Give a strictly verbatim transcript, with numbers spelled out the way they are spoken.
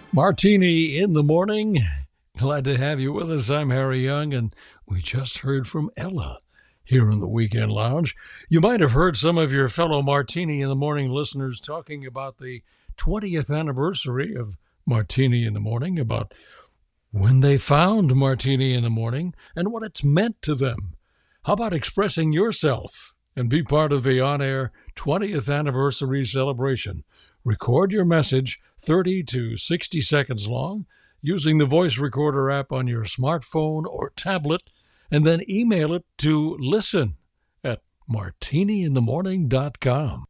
Martini in the morning. Glad to have you with us. I'm Harry Young, and we just heard from Ella here in the Weekend Lounge. You might have heard some of your fellow Martini in the Morning listeners talking about the twentieth anniversary of Martini in the Morning, about when they found Martini in the Morning and what it's meant to them. How about expressing yourself and be part of the on-air twentieth anniversary celebration? Record your message thirty to sixty seconds long using the voice recorder app on your smartphone or tablet, and then email it to listen at martini in the morning dot com.